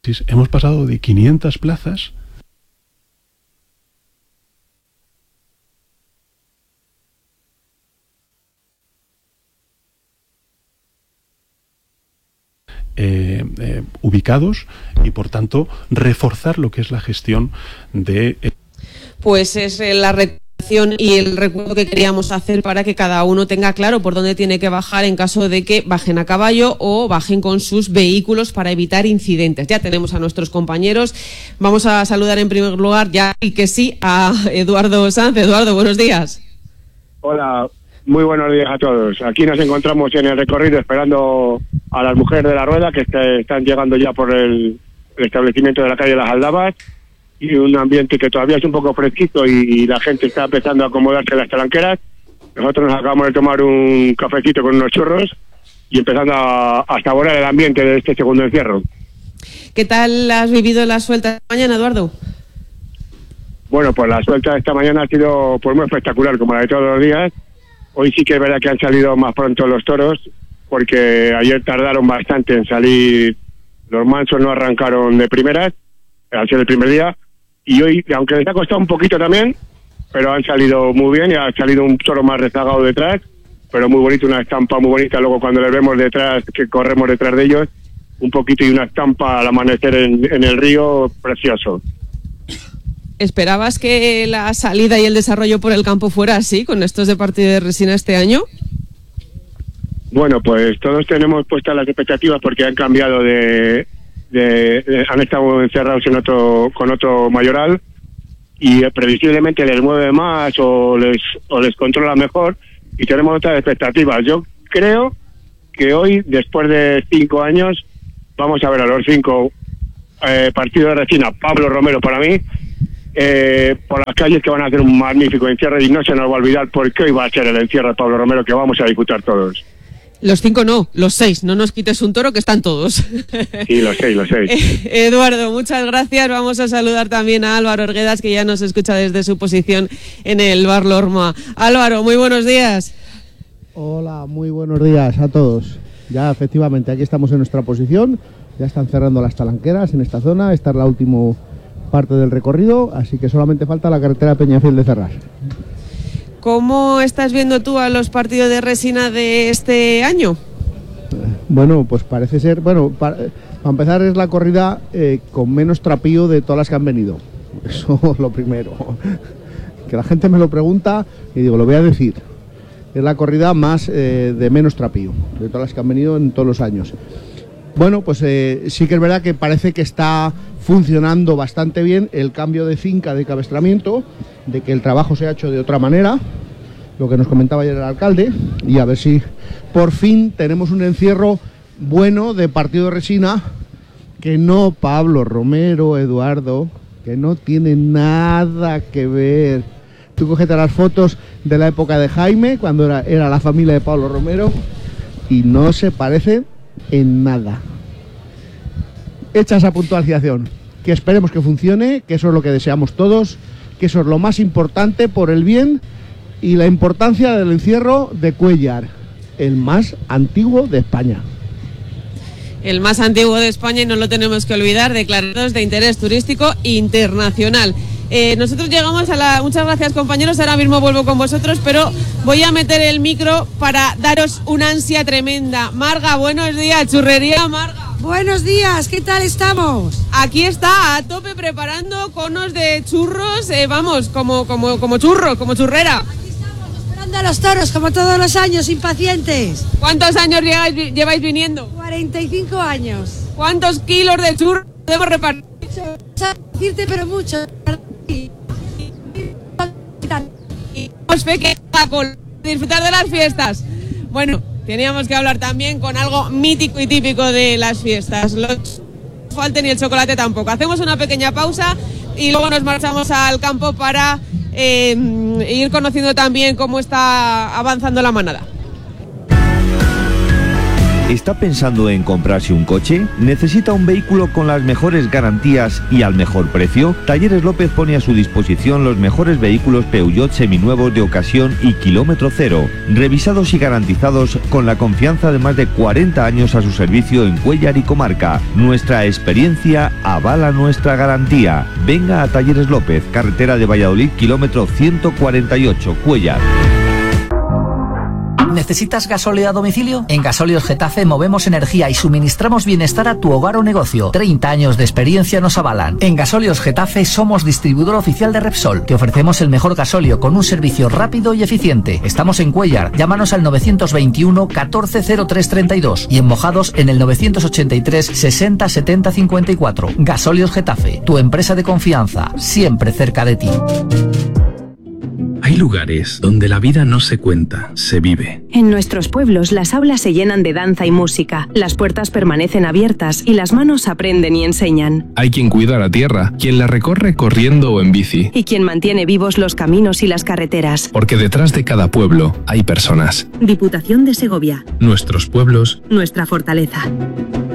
hemos pasado de 500 plazas ubicados y, por tanto, reforzar lo que es la gestión de... Pues es la recomendación y el recuerdo que queríamos hacer para que cada uno tenga claro por dónde tiene que bajar en caso de que bajen a caballo o bajen con sus vehículos para evitar incidentes. Ya tenemos a nuestros compañeros. Vamos a saludar en primer lugar, ya y que sí, a Eduardo Sanz. Eduardo, buenos días. Hola. Muy buenos días a todos. Aquí nos encontramos en el recorrido esperando a las mujeres de la rueda que están llegando ya por el establecimiento de la calle Las Aldabas, y un ambiente que todavía es un poco fresquito y la gente está empezando a acomodarse en las talanqueras. Nosotros nos acabamos de tomar un cafecito con unos churros y empezando a saborear el ambiente de este segundo encierro. ¿Qué tal has vivido la suelta de mañana, Eduardo? Bueno, pues la suelta de esta mañana ha sido pues muy espectacular, como la de todos los días. Hoy sí que es verdad que han salido más pronto los toros, porque ayer tardaron bastante en salir. Los mansos no arrancaron de primeras, al ser el primer día, y hoy, aunque les ha costado un poquito también, pero han salido muy bien y ha salido un toro más rezagado detrás, pero muy bonito, una estampa muy bonita. Luego cuando les vemos detrás, que corremos detrás de ellos, un poquito y una estampa al amanecer en el río, precioso. ¿Esperabas que la salida y el desarrollo por el campo fuera así, con estos de partido de resina este año? Bueno, pues todos tenemos puestas las expectativas porque han cambiado han estado encerrados con otro mayoral y previsiblemente les mueve más o les controla mejor, y tenemos otras expectativas. Yo creo que hoy, después de 5 años, vamos a ver a los 5 partidos de resina. Pablo Romero para mí, por las calles, que van a hacer un magnífico encierro, y no se nos va a olvidar porque hoy va a ser el encierro de Pablo Romero que vamos a disfrutar todos. Los 5 no, los 6, no nos quites un toro que están todos. Sí, los 6. Eduardo, muchas gracias. Vamos a saludar también a Álvaro Orguedas, que ya nos escucha desde su posición en el Bar Lorma. Álvaro, muy buenos días. Hola, muy buenos días a todos. Ya efectivamente aquí estamos en nuestra posición, ya están cerrando las talanqueras en esta zona, esta es la última parte del recorrido, así que solamente falta la carretera Peñafiel de cerrar. ¿Cómo estás viendo tú a los partidos de resina de este año? Bueno, pues parece ser, para empezar es la corrida con menos trapío de todas las que han venido. Eso es lo primero. Que la gente me lo pregunta y digo, lo voy a decir. Es la corrida más de menos trapío de todas las que han venido en todos los años. Bueno, pues sí que es verdad que parece que está funcionando bastante bien el cambio de finca de cabestramiento, de que el trabajo se ha hecho de otra manera, lo que nos comentaba ayer el alcalde, y a ver si por fin tenemos un encierro bueno de partido de resina, que no Pablo Romero, Eduardo, que no tiene nada que ver. Tú cógete las fotos de la época de Jaime, cuando era la familia de Pablo Romero, y no se parecen en nada. Hecha esa puntualización, que esperemos que funcione, que eso es lo que deseamos todos, que eso es lo más importante por el bien y la importancia del encierro de Cuéllar, el más antiguo de España. El más antiguo de España, y no lo tenemos que olvidar, declarados de interés turístico internacional. Nosotros llegamos a Muchas gracias, compañeros, ahora mismo vuelvo con vosotros, pero voy a meter el micro para daros una ansia tremenda. Marga, buenos días, Churrería Marga. Buenos días, ¿qué tal estamos? Aquí está, a tope, preparando conos de churros, vamos, como churros, como churrera. Aquí estamos, esperando a los toros, como todos los años, impacientes. ¿Cuántos años lleváis viniendo? 45 años. ¿Cuántos kilos de churros debo repartir? Decirte, pero mucho. Disfrutar de las fiestas. Bueno, teníamos que hablar también con algo mítico y típico de las fiestas. Los falten y el chocolate tampoco. Hacemos una pequeña pausa y luego nos marchamos al campo para ir conociendo también cómo está avanzando la manada. ¿Está pensando en comprarse un coche? ¿Necesita un vehículo con las mejores garantías y al mejor precio? Talleres López pone a su disposición los mejores vehículos Peugeot seminuevos de ocasión y kilómetro cero, revisados y garantizados con la confianza de más de 40 años a su servicio en Cuéllar y comarca. Nuestra experiencia avala nuestra garantía. Venga a Talleres López, carretera de Valladolid, kilómetro 148, Cuéllar. ¿Necesitas gasóleo a domicilio? En Gasóleos Getafe movemos energía y suministramos bienestar a tu hogar o negocio. 30 años de experiencia nos avalan. En Gasóleos Getafe somos distribuidor oficial de Repsol. Te ofrecemos el mejor gasóleo con un servicio rápido y eficiente. Estamos en Cuéllar. Llámanos al 921 14 03 32 y en Mojados en el 983 60 70 54. Gasóleos Getafe, tu empresa de confianza, siempre cerca de ti. Hay lugares donde la vida no se cuenta, se vive. En nuestros pueblos las aulas se llenan de danza y música, las puertas permanecen abiertas y las manos aprenden y enseñan. Hay quien cuida la tierra, quien la recorre corriendo o en bici. Y quien mantiene vivos los caminos y las carreteras. Porque detrás de cada pueblo hay personas. Diputación de Segovia. Nuestros pueblos. Nuestra fortaleza.